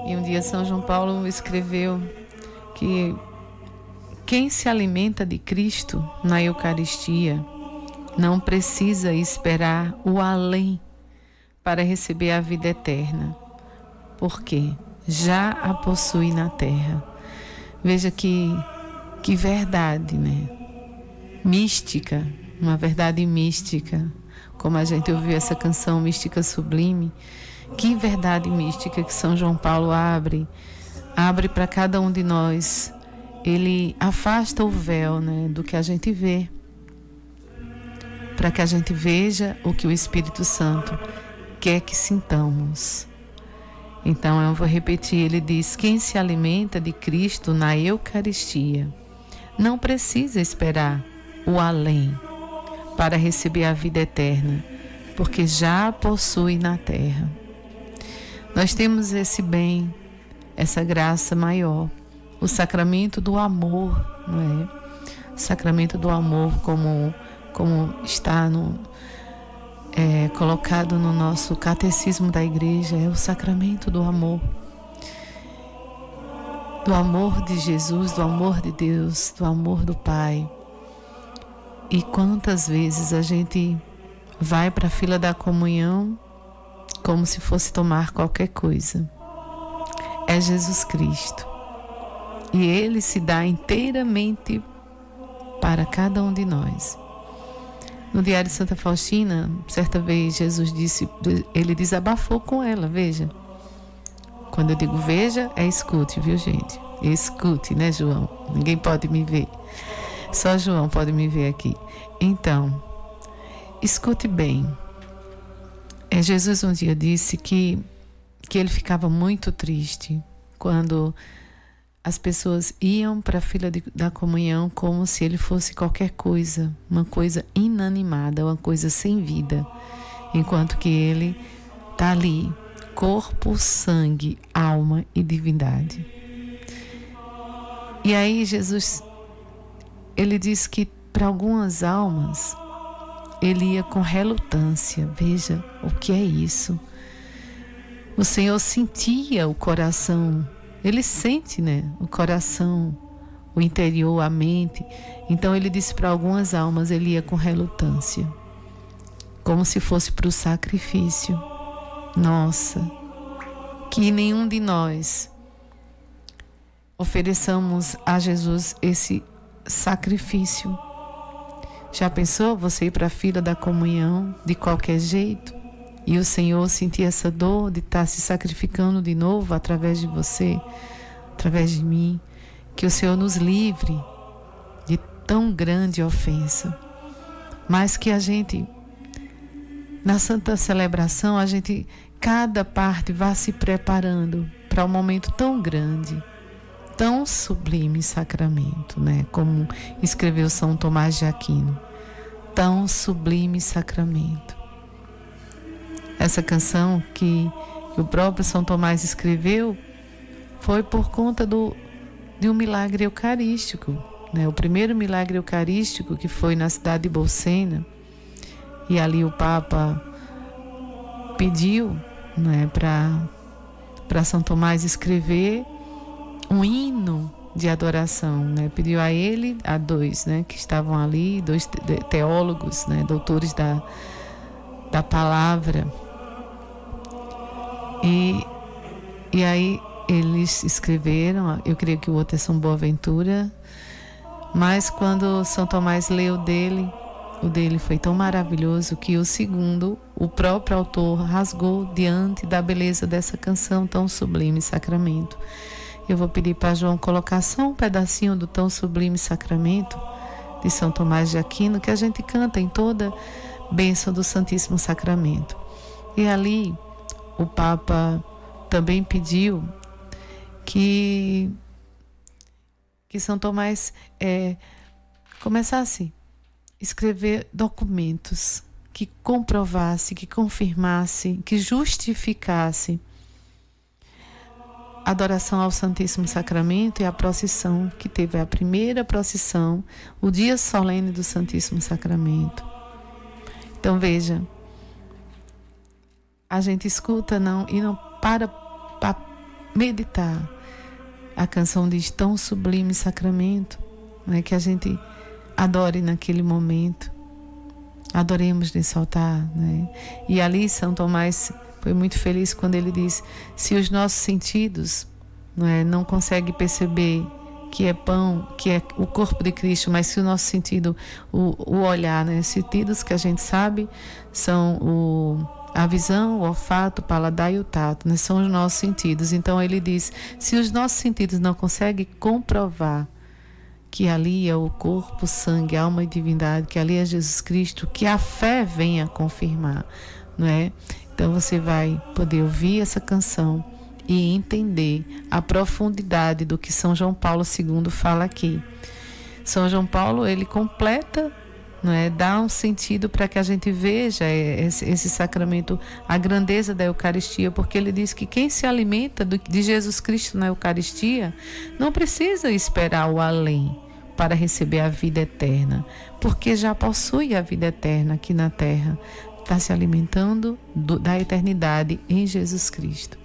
E um dia São João Paulo escreveu que quem se alimenta de Cristo na Eucaristia não precisa esperar o além para receber a vida eterna, porque já a possui na terra. Veja que verdade, né? Mística, uma verdade mística, como a gente ouviu essa canção Mística Sublime. Que verdade mística que São João Paulo abre para cada um de nós. Ele afasta o véu, né, do que a gente vê, para que a gente veja o que o Espírito Santo quer que sintamos. Então eu vou repetir, ele diz: quem se alimenta de Cristo na Eucaristia não precisa esperar o além para receber a vida eterna, porque já a possui na terra. Nós temos esse bem, essa graça maior, o sacramento do amor, não é? O sacramento do amor, como está colocado no nosso catecismo da igreja, é o sacramento do amor de Jesus, do amor de Deus, do amor do Pai. E quantas vezes a gente vai para a fila da comunhão como se fosse tomar qualquer coisa. É Jesus Cristo. E Ele se dá inteiramente para cada um de nós. No Diário de Santa Faustina, certa vez Jesus disse, ele desabafou com ela, veja. Quando eu digo veja, é escute, viu, gente? Escute, né, João? Ninguém pode me ver. Só João pode me ver aqui. Então, escute bem. Jesus um dia disse que ele ficava muito triste quando as pessoas iam para a fila da comunhão como se ele fosse qualquer coisa, uma coisa inanimada, uma coisa sem vida, enquanto que ele está ali, corpo, sangue, alma e divindade. E aí Jesus, ele disse que para algumas almas ele ia com relutância. Veja o que é isso. O Senhor sentia o coração. Ele sente, né? O coração, o interior, a mente. Então ele disse para algumas almas, ele ia com relutância, como se fosse para o sacrifício. Nossa, que nenhum de nós ofereçamos a Jesus esse sacrifício. Já pensou você ir para a fila da comunhão de qualquer jeito e o Senhor sentir essa dor de estar se sacrificando de novo através de você, através de mim? Que o Senhor nos livre de tão grande ofensa, mas que a gente, na Santa Celebração, cada parte vá se preparando para um momento tão grande, tão sublime sacramento, né? Como escreveu São Tomás de Aquino, tão sublime sacramento. Essa canção que o próprio São Tomás escreveu foi por conta de um milagre eucarístico, né? O primeiro milagre eucarístico, que foi na cidade de Bolsena, e ali o Papa pediu, né, para São Tomás escrever um hino de adoração, né? Pediu a ele, a dois, né, que estavam ali, dois teólogos, né, doutores da palavra. E aí eles escreveram, eu creio que o outro é São Boaventura, mas quando São Tomás leu o dele foi tão maravilhoso que o segundo, o próprio autor rasgou diante da beleza dessa canção tão sublime sacramento. Eu vou pedir para João colocar só um pedacinho do tão sublime sacramento de São Tomás de Aquino, que a gente canta em toda bênção do Santíssimo Sacramento. E ali o Papa também pediu que São Tomás começasse a escrever documentos que comprovasse, que confirmasse, que justificasse a adoração ao Santíssimo Sacramento e a procissão, que teve a primeira procissão, o dia solene do Santíssimo Sacramento. Então veja, a gente escuta e não para meditar. A canção diz: tão sublime sacramento, né, que a gente adore naquele momento. Adoremos nesse altar, né? E ali São Tomás foi muito feliz quando ele diz: se os nossos sentidos, né, não conseguem perceber que é pão, que é o corpo de Cristo, mas se o nosso sentido, o olhar, né, sentidos que a gente sabe são a visão, o olfato, o paladar e o tato, né, são os nossos sentidos. Então ele diz: se os nossos sentidos não conseguem comprovar que ali é o corpo, sangue, alma e divindade, que ali é Jesus Cristo, que a fé venha confirmar, não é? Então você vai poder ouvir essa canção e entender a profundidade do que São João Paulo II fala aqui. São João Paulo, ele completa, não é? Dá um sentido para que a gente veja esse sacramento, a grandeza da Eucaristia, porque ele diz que quem se alimenta de Jesus Cristo na Eucaristia não precisa esperar o além para receber a vida eterna, porque já possui a vida eterna aqui na terra, está se alimentando da eternidade em Jesus Cristo.